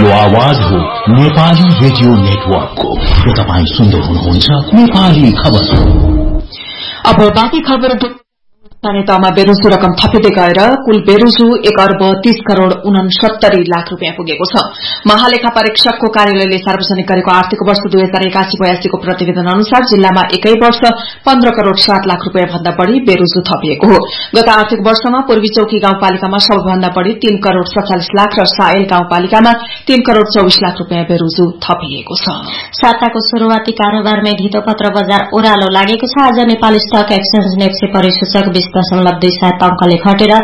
यो आवाज हो नेपाली रेडियो नेटवर्कको। र तपाईं सुन्दै हुनुहुन्छ नेपाली खबर। अब बाँकी खबर। तहमा बेरोजु रकम थपिँदै गएर कुल बेरोजु 1,30,60,69,00,000 रुपियाँ पुगेको छ। महालेखा परीक्षकको कार्यालयले सार्वजनिक गरेको आर्थिक वर्ष 2081-82 को प्रतिवेदन अनुसार जिल्लामा एकै वर्ष 15,60,00,000 रुपियाँ भन्दा बढ़ी बेरोजु थपिएको हो। गत आर्थिक वर्षमा पूर्वी चौकी गाउँपालिकामा सबैभन्दा बढ़ी 3,47,00,000 र सायल गाउँपालिकामा 3,24,00,000 रुपियाँ बेरोजु थपिएको छ। साताको शुरूआती कारोबारमै धितोपत्र बजार ओह्रालो लागेको छ। आज नेपाली स्टक एक्सचेन्ज नेप्से परिसूचक 20.27 अंकले घटेर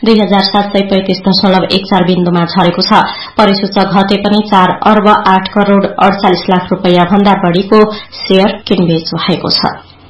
2735.14 बिन्दुमा झरेको छ। परिसूचक घटे पनि 4,08,48,00,000 रुपियाँ भन्दा बढ़ीको शेयर किनबेच भएको छ।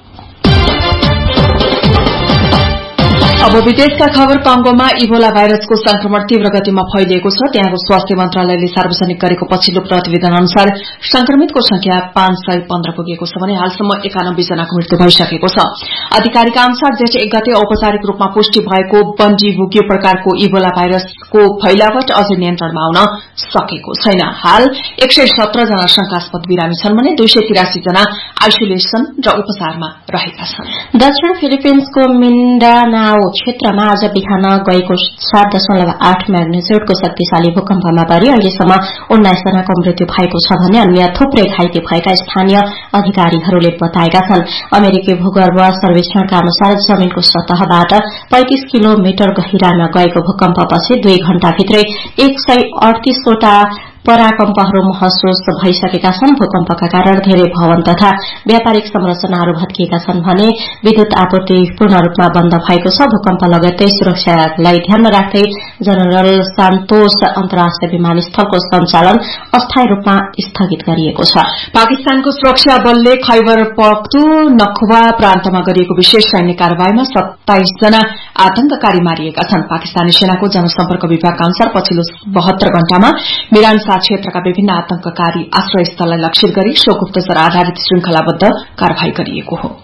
अब विदेशका खबर। कंगोमा इबोला भाइरसको संक्रमण तीव्र गतिमा फैलिएको छ। त्यहाँको स्वास्थ्य मन्त्रालयले सार्वजनिक गरेको पछिल्लो प्रतिवेदन अनुसार संक्रमितको संख्या 515 पुगेको छ भने हालसम्म 91 जनाको मृत्यु भइसकेको छ। अधिकारीका अनुसार जेठ 1 गते औपचारिक रूपमा पुष्टि भएको बन्डीबुग्यो प्रकारको इबोला भाइरसको फैलावट अझै नियन्त्रणमा आउन सकेको छैन। हाल 117 जना शंकास्पद बिरामी छन् भने 283 जना आइसोलेसन र उपचारमा रहेका छन्। दक्षिण फिलिपिन्सको मिन्डानाओ क्षेत्रमा आज बिहान गएको 7.8 म्याग्निट्युडको शक्तिशाली भूकम्पमा परि अहिलेसम्म 19 जनाको मृत्यु भएको छ भने अन्य थुप्रै घाइते भएका स्थानीय अधिकारीहरूले बताएका छन्। अमेरिकी भूगर्भ सर्वेक्षणका अनुसार जमीनको सतहबाट 35 किलोमिटर गहिरामा गएको भूकम्पपछि 2 घण्टाभित्रै 138 वटा पराकम्पहरू महसुस भइसकेका छन्। भूकम्पका कारण धेरै भवन तथा व्यापारिक संरचनाहरू भत्किएका छन् भने विद्युत आपूर्ति पूर्ण रूपमा बन्द भएको छ। भूकम्प लगत्तै सुरक्षालाई ध्यानमा राख्दै जनरल सान्तोस अन्तर्राष्ट्रिय विमानस्थलको सञ्चालन अस्थायी रूपमा स्थगित गरिएको छ। पाकिस्तानको सुरक्षा बलले खैबर पख्तुनख्वा प्रान्तमा गरिएको विशेष सैन्य कार्यवाहीमा 27 जना आतंककारी मारिएका छन्। पाकिस्तानी सेनाको जनसम्पर्क विभागका अनुसार पछिल्लो 72 घण्टामा मिरान क्षेत्रका विभिन्न आतंककारी आश्रयस्थललाई लक्षित गरी गुप्तचर आधारित श्रृंखलाबद्ध कार्यवाही गरिएको हो।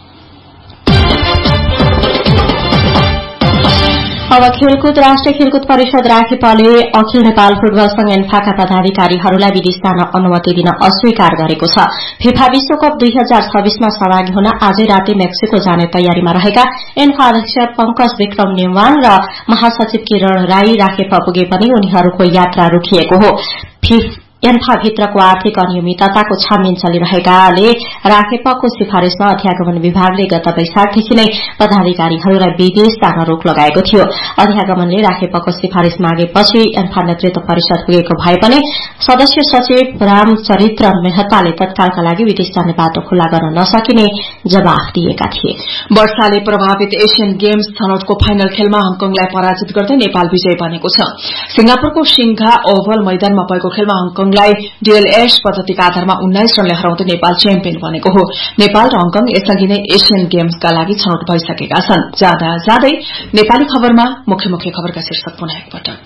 अब खेलकुद। राष्ट्रिय खेलकुद परिषद राखेपाले अखिल नेपाल फुटबल संघ एन्फाका पदाधिकारीहरूलाई विदेश जान अनुमति दिन अस्वीकार गरेको छ। फिफा विश्वकप 2026 मा सहभागी हुन आजै राति मेक्सिको जाने तयारीमा रहेका एन्फा अध्यक्ष पंकज विक्रम नेवान र महासचिव किरण राई राखेपा पुगे पनि उनीहरूको यात्रा रोकिएको हो। एन्फा भित्रको आर्थिक अनियमितताको छानबिन चलिरहेकाले राखेपाको सिफारिशमा अध्यागमन विभागले गत वैशाखदेखि नै पदाधिकारीहरूलाई विदेश जान रोक लगाएको थियो। अध्यागमनले राखेपाको सिफारिश मागेपछि एन्फा नेतृत्व परिषद पुगेको भए पनि सदस्य सचिव रामचरित्र मेहताले तत्कालका लागि विदेश जाने बाटो खुल्ला गर्न नसकिने जवाफ दिएका थिए। वर्षाले प्रभावित एशियन गेम्स छनौटको फाइनल खेलमा हङकङलाई पराजित गर्दै नेपाल विजयी बनेको छ। सिंगापुरको सिंघा ओभल मैदानमा भएको खेलमा हङकङलाई डीएलएस पद्धतिका आधारमा 19 रनले हराउँदै नेपाल च्याम्पियन बनेको हो। नेपाल र हङकङ यसअघि नै एशियन गेम्सका लागि छनौट भइसकेका छन्। जाँदै नेपाली खबरमा मुख्य खबरका शीर्षक पुनः एकपटक।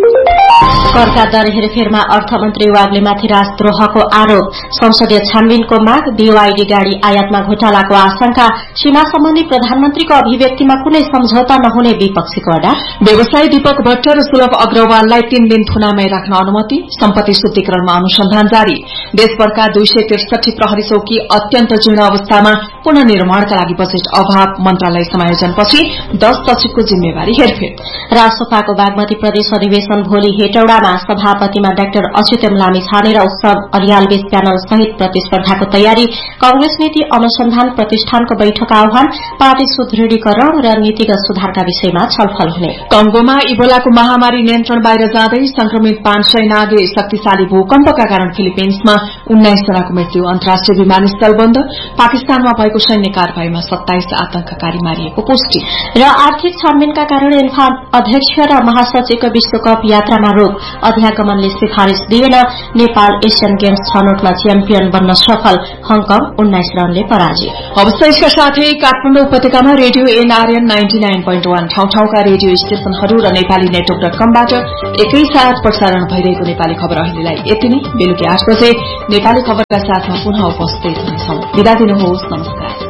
करका दर हेरफेरमा अर्थमन्त्री वाग्लेमाथि राजद्रोहको आरोप। संसदीय छानबिनको माग। बीओआईडी गाड़ी आयातमा घोटालाको आशंका। सीमा सम्बन्धी प्रधानमन्त्रीको अभिव्यक्तिमा कुनै सम्झौता नहुने विपक्षीको अड्डा। व्यवसायी दीपक भट्ट र सुलभ अग्रवाललाई 3 दिन थुनामै राख्न अनुमति। सम्पत्ति शुद्धिकरणमा अनुसन्धान जारी। देशभरका 263 प्रहरी चौकी अत्यन्त जीर्ण अवस्थामा पुनर्निर्माणका लागि बजेट अभाव। मन्त्रालय समायोजनपछि 10 सचिवको जिम्मेवारी हेरफेर। राष्ट्रसभाको बागमती प्रदेश अधिवेशन भोलि हेटौडामा। सभापतिमा डाक्टर अच्युतम लामिछाने र उत्सव अरियालबीच प्यानल सहित प्रतिस्पर्धाको तयारी। कांग्रेस नीति अनुसन्धान प्रतिष्ठानको बैठक आह्वान। पार्टी सुदृढीकरण र नीतिगत सुधारका विषयमा छलफल हुने। कंगोमा इबोलाको महामारी नियन्त्रण बाहिर जाँदै संक्रमित 500 नागे। शक्तिशाली भूकम्पका कारण फिलिपिन्समा 19 जनाको मृत्यु। अन्तर्राष्ट्रिय विमानस्थल बन्द। पाकिस्तानमा भएको सैन्य कार्यवाहीमा 27 आतंककारी मारिएको पुष्टि। र आर्थिक छानबिनका कारण एन्फा अध्यक्ष र महासचिवको विश्वकप यात्रामा रोक। अध्यागमनले सिफारिश दिएन। नेपाल एशियन गेम्स छनौटमा च्याम्पियन बन्न सफल। हङकङ 19 रनले पराजित। अवश्य यसका साथै काठमाडौँ उपत्यकामा रेडियो एनआरएन 99.1 ठाउँ-ठाउँका रेडियो स्टेशनहरू र नेपाली नेटवर्क.कमबाट एकैसाथ प्रसारण भइरहेको नेपाली खबर अहिलेलाई यति नै। बेलुकी 8 बजे नेपाली खबरका साथमा पुनः उपस्थित हुनेछौं। बिदा दिनुहोस्। नमस्कार।